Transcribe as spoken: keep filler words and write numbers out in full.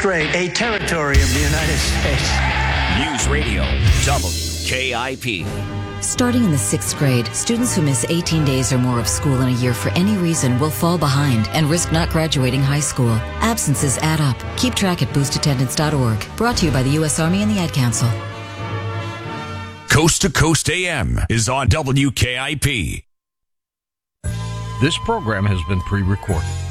straight, a territory of the United States. News Radio, W K I P. Starting in the sixth grade, students who miss eighteen days or more of school in a year for any reason will fall behind and risk not graduating high school. Absences add up. Keep track at boost attendance dot org. Brought to you by the U S Army and the Ad Council. Coast to Coast A M is on W K I P. This program has been pre-recorded.